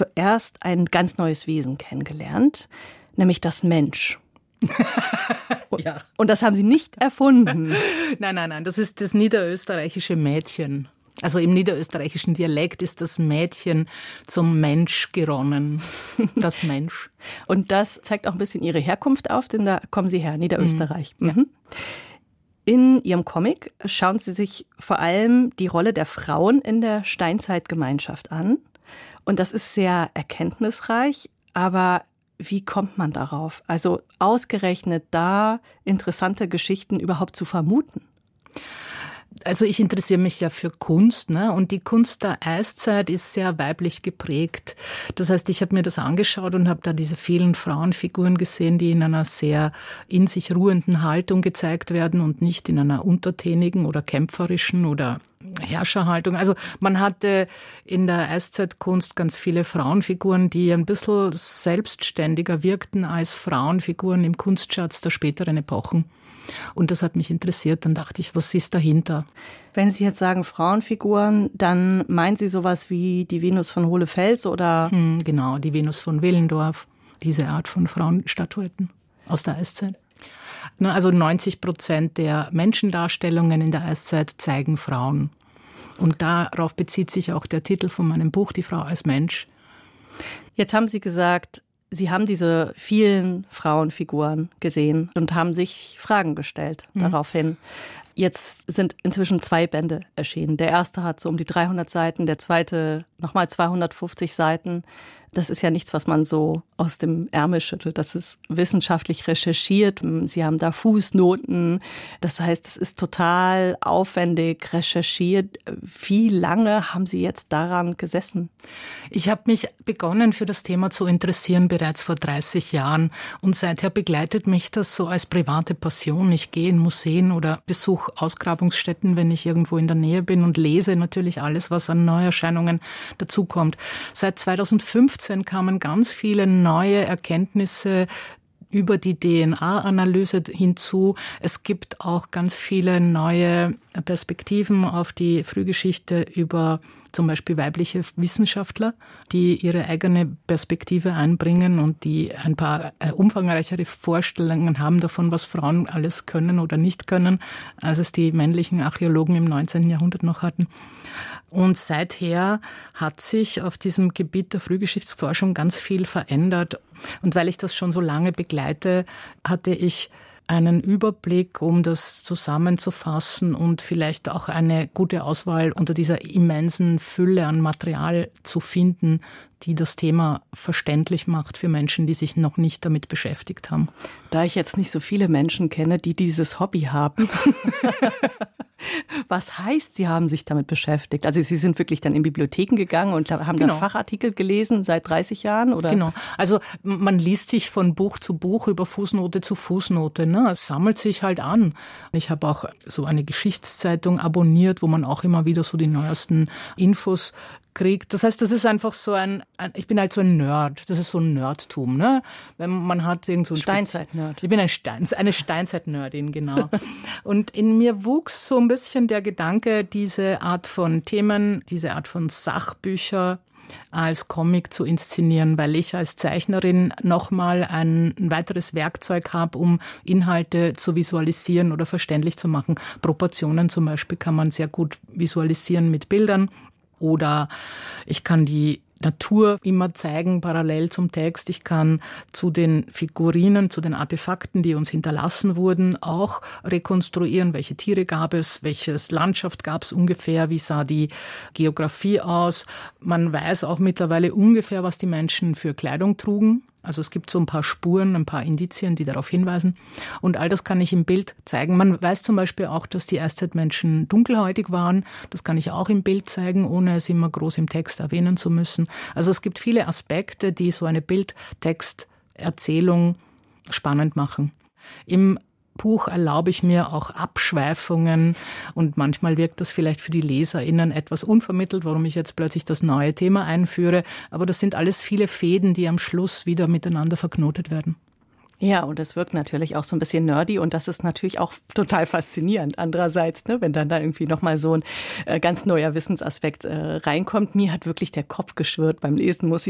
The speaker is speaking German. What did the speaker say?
zuerst ein ganz neues Wesen kennengelernt, nämlich das Mensch. Ja. Und das haben Sie nicht erfunden. Nein, das ist das niederösterreichische Mädchen. Also im niederösterreichischen Dialekt ist das Mädchen zum Mensch geronnen. Das Mensch. Und das zeigt auch ein bisschen Ihre Herkunft auf, denn da kommen Sie her, Niederösterreich. Ja. In Ihrem Comic schauen Sie sich vor allem die Rolle der Frauen in der Steinzeitgemeinschaft an. Und das ist sehr erkenntnisreich, aber wie kommt man darauf? Also ausgerechnet da interessante Geschichten überhaupt zu vermuten? Also ich interessiere mich ja für Kunst, ne? Und die Kunst der Eiszeit ist sehr weiblich geprägt. Das heißt, ich habe mir das angeschaut und habe da diese vielen Frauenfiguren gesehen, die in einer sehr in sich ruhenden Haltung gezeigt werden und nicht in einer untertänigen oder kämpferischen oder Herrscherhaltung. Also man hatte in der Eiszeitkunst ganz viele Frauenfiguren, die ein bisschen selbstständiger wirkten als Frauenfiguren im Kunstschatz der späteren Epochen. Und das hat mich interessiert. Dann dachte ich, was ist dahinter? Wenn Sie jetzt sagen Frauenfiguren, dann meinen Sie sowas wie die Venus von Hohlefels oder? Genau, die Venus von Willendorf, diese Art von Frauenstatuetten aus der Eiszeit. Also 90% der Menschendarstellungen in der Eiszeit zeigen Frauen. Und darauf bezieht sich auch der Titel von meinem Buch, Die Frau als Mensch. Jetzt haben Sie gesagt, Sie haben diese vielen Frauenfiguren gesehen und haben sich Fragen gestellt daraufhin. Jetzt sind inzwischen 2 Bände erschienen. Der erste hat so um die 300 Seiten, der zweite nochmal 250 Seiten. Das ist ja nichts, was man so aus dem Ärmel schüttelt. Das ist wissenschaftlich recherchiert. Sie haben da Fußnoten. Das heißt, es ist total aufwendig recherchiert. Wie lange haben Sie jetzt daran gesessen? Ich habe mich begonnen, für das Thema zu interessieren bereits vor 30 Jahren. Und seither begleitet mich das so als private Passion. Ich gehe in Museen oder besuche Ausgrabungsstätten, wenn ich irgendwo in der Nähe bin und lese natürlich alles, was an Neuerscheinungen dazukommt. Seit 2015 kamen ganz viele neue Erkenntnisse über die DNA-Analyse hinzu. Es gibt auch ganz viele neue Perspektiven auf die Frühgeschichte über zum Beispiel weibliche Wissenschaftler, die ihre eigene Perspektive einbringen und die ein paar umfangreichere Vorstellungen haben davon, was Frauen alles können oder nicht können, als es die männlichen Archäologen im 19. Jahrhundert noch hatten. Und seither hat sich auf diesem Gebiet der Frühgeschichtsforschung ganz viel verändert. Und weil ich das schon so lange begleite, hatte ich einen Überblick, um das zusammenzufassen und vielleicht auch eine gute Auswahl unter dieser immensen Fülle an Material zu finden, die das Thema verständlich macht für Menschen, die sich noch nicht damit beschäftigt haben. Da ich jetzt nicht so viele Menschen kenne, die dieses Hobby haben, was heißt, Sie haben sich damit beschäftigt? Also Sie sind wirklich dann in Bibliotheken gegangen und haben dann Fachartikel gelesen seit 30 Jahren? Oder? Genau. Also man liest sich von Buch zu Buch über Fußnote zu Fußnote. Ne? Es sammelt sich halt an. Ich habe auch so eine Geschichtszeitung abonniert, wo man auch immer wieder so die neuesten Infos kriegt. Das heißt, das ist einfach so ich bin halt so ein Nerd. Das ist so ein Nerdtum, ne? Wenn man hat irgend so ein Steinzeit-Nerd. Ich bin eine Steinzeit-Nerdin, genau. Und in mir wuchs so ein bisschen der Gedanke, diese Art von Themen, diese Art von Sachbücher als Comic zu inszenieren, weil ich als Zeichnerin nochmal ein weiteres Werkzeug habe, um Inhalte zu visualisieren oder verständlich zu machen. Proportionen zum Beispiel kann man sehr gut visualisieren mit Bildern. Oder ich kann die Natur immer zeigen, parallel zum Text. Ich kann zu den Figurinen, zu den Artefakten, die uns hinterlassen wurden, auch rekonstruieren, welche Tiere gab es, welches Landschaft gab es ungefähr, wie sah die Geografie aus. Man weiß auch mittlerweile ungefähr, was die Menschen für Kleidung trugen. Also es gibt so ein paar Spuren, ein paar Indizien, die darauf hinweisen. Und all das kann ich im Bild zeigen. Man weiß zum Beispiel auch, dass die Eiszeitmenschen dunkelhäutig waren. Das kann ich auch im Bild zeigen, ohne es immer groß im Text erwähnen zu müssen. Also es gibt viele Aspekte, die so eine Bildtexterzählung spannend machen. Im Buch erlaube ich mir auch Abschweifungen und manchmal wirkt das vielleicht für die LeserInnen etwas unvermittelt, warum ich jetzt plötzlich das neue Thema einführe. Aber das sind alles viele Fäden, die am Schluss wieder miteinander verknotet werden. Ja, und das wirkt natürlich auch so ein bisschen nerdy und das ist natürlich auch total faszinierend. Andererseits, ne, wenn dann da irgendwie nochmal so ein ganz neuer Wissensaspekt reinkommt. Mir hat wirklich der Kopf geschwirrt beim Lesen, muss ich